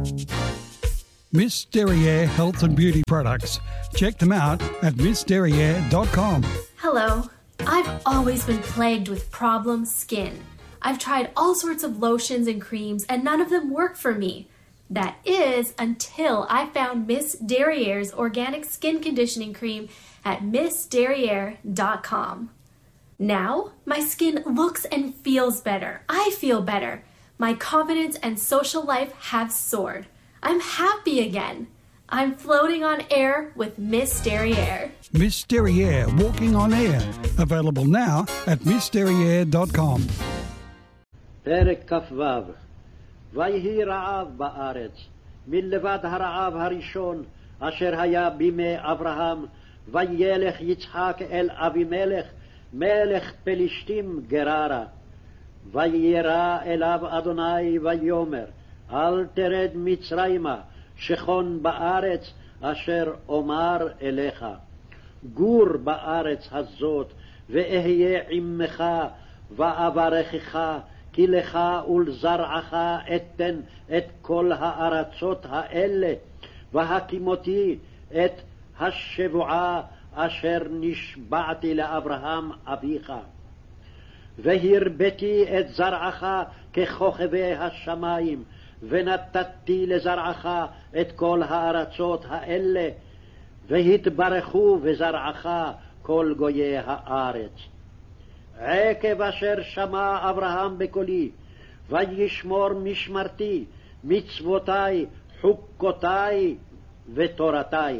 Miss Derriere Health and Beauty Products. Check them out at missderriere.com. Hello. I've always been plagued with problem skin. I've tried all sorts of lotions and creams and none of them work for me. That is until I found Miss Derriere's organic skin conditioning cream at missderriere.com. Now, my skin looks and feels better. I feel better. My confidence and social life have soared. I'm happy again. I'm floating on air with Miss Derriere. Miss Derriere Walking on Air. Available now at missderriere.com. פרק כ"ו. ויהי רעב בארץ, מלבד הרעב הראשון אשר היה בימי אברהם, וילך יצחק אל אבימלך מלך פלישתים גררה. וירא אליו אדוני ויאמר, אל תרד מצרימה, שכון בארץ אשר אומר אליך. גור בארץ הזאת, ואהיה עמך, ואברכך, כי לך ולזרעך אתן את כל הארצות האלה, והקימותי את השבועה אשר נשבעתי לאברהם אביך. והרביתי את זרעך ככוכבי השמיים, ונתתי לזרעך את כל הארצות האלה, והתברכו בזרעך כל גויי הארץ. עקב אשר שמע אברהם בקולי, וישמור משמרתי, מצוותי, חוקותי ותורתי.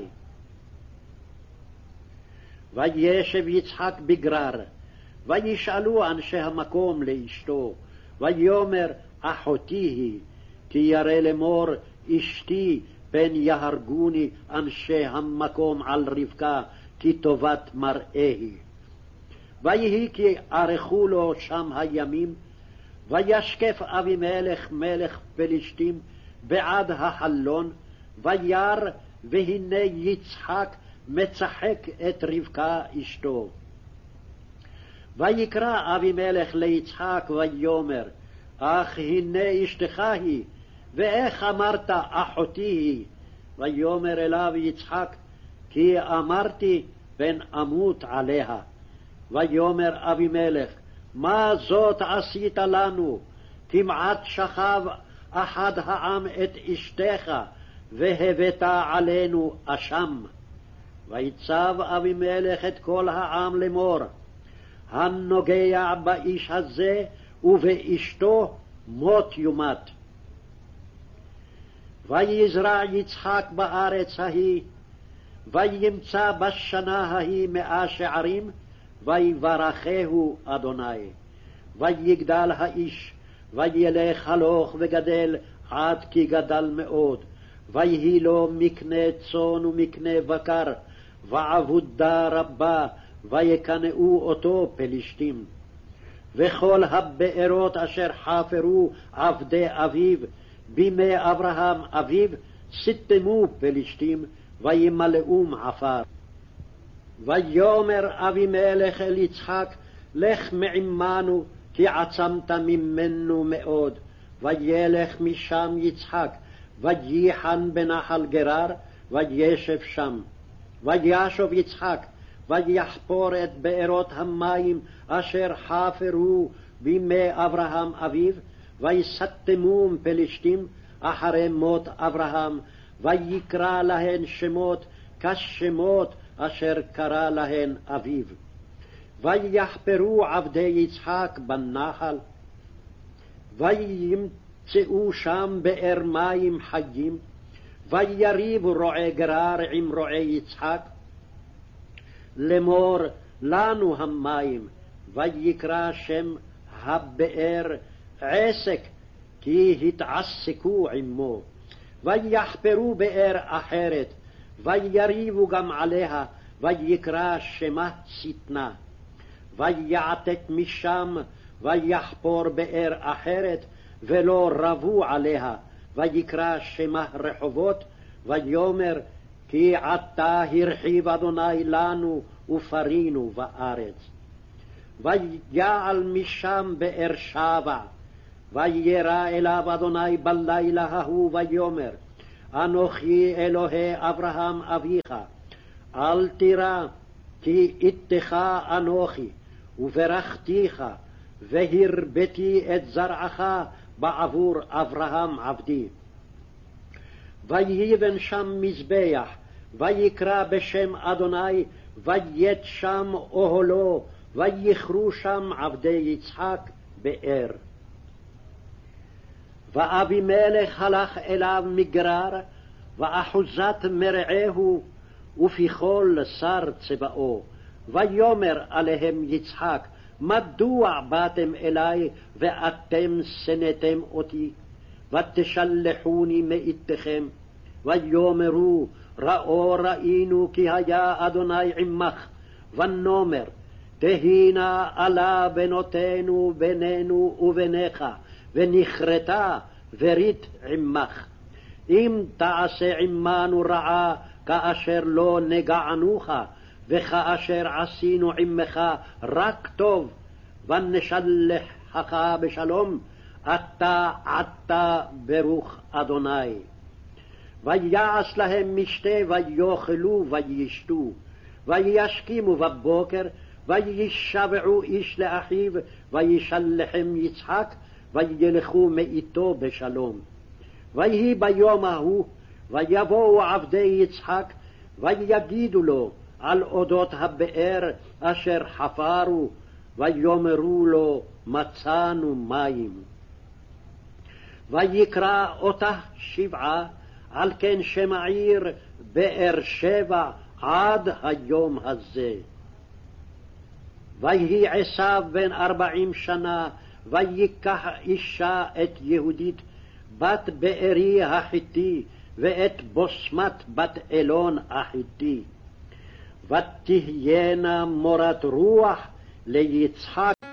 וישב יצחק בגרר, וישאלו אנשי המקום לאשתו, ויאמר אחותי היא, כי ירא לאמור אשתי, פן יהרגוני אנשי המקום על רבקה, כי טובת מראה היא. ויהי כי ערכו לו שם הימים, וישקף אבימלך מלך פלישתים בעד החלון, וירא והנה יצחק מצחק את רבקה אשתו. ויקרא אבימלך ליצחק ויאמר, אך הנה אשתך היא, ואיך אמרת אחותי היא? ויאמר אליו יצחק, כי אמרתי פן אמות עליה. ויאמר אבימלך, מה זאת עשית לנו? כמעט שכב אחד העם את אשתך, והבאת עלינו אשם. ויצב אבימלך את כל העם לאמור, הנוגע באיש הזה ובאשתו מות יומת. ויזרע יצחק בארץ ההיא, וימצא בשנה ההיא 100 שערים, ויברכהו אדוני. ויגדל האיש, וילך הלוך וגדל עד כי גדל מאוד. ויהי לו מקנה צאן ומקנה בקר, ועבודה רבה, ויקנאו אותו פלישתים. וכל הבארות אשר חפרו עבדי אביו בימי אברהם אביו, סתמו פלישתים, וימלאום עפר. ויאמר אבימלך אל יצחק, לך מעמנו, כי עצמת ממנו מאוד. וילך משם יצחק, וייחן בנחל גרר, וישב שם. וישוב יצחק, ויחפור את בארות המים אשר חפרו בימי אברהם אביו, ויסתמום פלישתים אחרי מות אברהם, ויקרא להן שמות כשמות אשר קרא להן אביו. ויחפרו עבדי יצחק בנחל, וימצאו שם באר מים חיים, ויריבו רועי גרר עם רועי יצחק, לאמור לנו המים, ויקרא שם הבאר עסק, כי התעסקו עמו. ויחפרו באר אחרת, ויריבו גם עליה, ויקרא שמה שטנה. ויעתק משם, ויחפור באר אחרת, ולא רבו עליה, ויקרא שמה רחובות, ויאמר, כי עתה הרחיב אדוני לנו, ופרינו בארץ. ויעל משם באר שבע, וירא אליו אדוני בלילה ההוא ויאמר, אנוכי אלוהי אברהם אביך, אל תירא, כי איתך אנוכי, וברכתיך, והרביתי את זרעך בעבור אברהם עבדי. ויבן שם מזבח, ויקרא בשם אדוני, ויית שם אוהלו, ויכרו שם עבדי יצחק באר. ואבימלך הלך אליו מגרר, ואחוזת מרעהו, ופיכול שר צבאו. ויאמר עליהם יצחק, מדוע באתם אלי, ואתם שנאתם אותי? ותשלחוני מאיתכם. ויאמרו, ראינו כי היה אדוני עמך. ונאמר, תהי נא עלה בנותינו בינינו וביניך, ונכרתה ורית עמך. אם תעשה עמנו רעה, כאשר לא נגענוך, וכאשר עשינו עמך רק טוב, ונשלחך בשלום, אתה עתה ברוך אדוני. ויעש להם משתה, ויאכלו וישתו, וישכימו בבוקר, וישבעו איש לאחיו, וישלחם יצחק, וילכו מאיתו בשלום. ויהי ביום ההוא, ויבואו עבדי יצחק, ויגידו לו על אודות הבאר אשר חפרו, ויאמרו לו, מצאנו מים. ויקרא אותה שבעה, על כן שם העיר באר שבע עד היום הזה. ויהי עשיו בן 40 שנה, ויקח אישה את יהודית, בת בארי החיתי, ואת בוסמת בת אלון החיתי. ותהיינה מורת רוח ליצחק